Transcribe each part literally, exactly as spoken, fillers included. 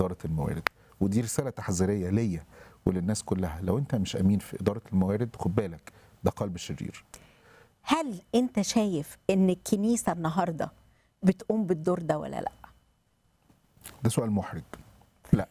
اداره الموارد. ودي رساله تحذيريه ليا وللناس كلها، لو انت مش امين في اداره الموارد خد بالك ده قلب شرير. هل انت شايف ان الكنيسه النهارده بتقوم بالدور ده ولا لا؟ ده سؤال محرج. لا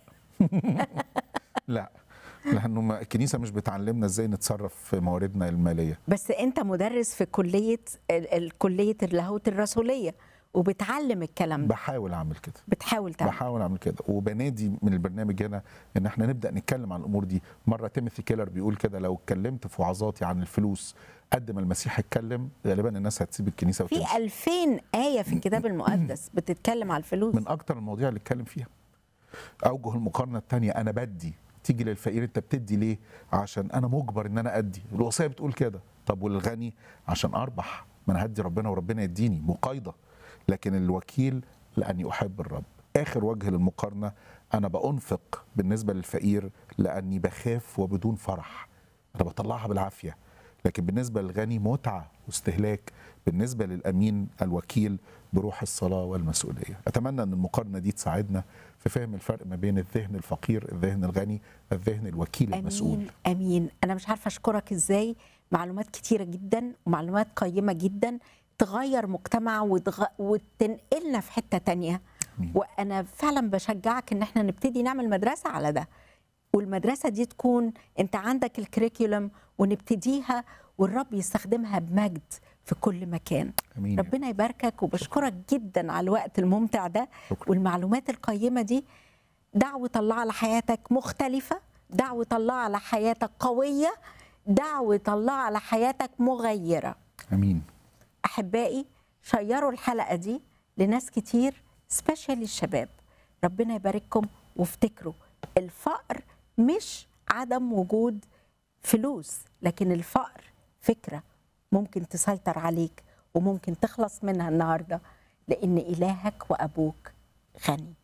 لا، لانه ما- الكنيسه مش بتعلمنا ازاي نتصرف في مواردنا الماليه. بس انت مدرس في كليه ال- ال- كليه اللاهوت الرسوليه وبتعلم الكلام ده. بحاول اعمل كده بتحاول تعمل. بحاول اعمل كده وبنادي من البرنامج هنا ان احنا نبدا نتكلم عن الامور دي. مره تيموثي كيلر بيقول كده، لو اتكلمت في وعظاتي عن الفلوس قد ما المسيح اتكلم غالبا الناس هتسيب الكنيسه وتمشي. في ألفين آية في الكتاب المقدس بتتكلم على الفلوس. من اكتر المواضيع اللي اتكلم فيها. اوجه المقارنه الثانيه، انا بدي، تيجي للفقير انت بتدي ليه؟ عشان انا مجبر ان انا ادي، الوصيه بتقول كده. طب والغني؟ عشان اربح، ما انا هدي ربنا وربنا يديني، مقايضه. لكن الوكيل لاني احب الرب. اخر وجه للمقارنه، انا بانفق بالنسبه للفقير لاني بخاف وبدون فرح، انا بطلعها بالعافيه. لكن بالنسبه للغني متعه واستهلاك. بالنسبه للامين الوكيل بروح الصلاه والمسؤوليه. اتمنى ان المقارنه دي تساعدنا في فهم الفرق ما بين الذهن الفقير، الذهن الغني، الذهن الوكيل المسؤول. امين امين. انا مش عارفه اشكرك ازاي. معلومات كتيره جدا ومعلومات قيمه جدا تغير مجتمع وتغ... وتنقلنا في حته تانية. أمين. وانا فعلا بشجعك ان احنا نبتدي نعمل مدرسه على ده، والمدرسه دي تكون انت عندك الكريكولم ونبتديها والرب يستخدمها بمجد في كل مكان. أمين. ربنا يباركك وبشكرك جدا على الوقت الممتع ده شكرا. والمعلومات القيمه دي. دعوة الله على حياتك مختلفة، دعوة الله على حياتك قوية، دعوة الله على حياتك مغيرة. امين. أحبائي شيروا الحلقة دي لناس كتير، سبيشالي الشباب. ربنا يبارككم. وافتكروا الفقر مش عدم وجود فلوس، لكن الفقر فكرة ممكن تسيطر عليك وممكن تخلص منها النهاردة، لأن إلهك وأبوك غني.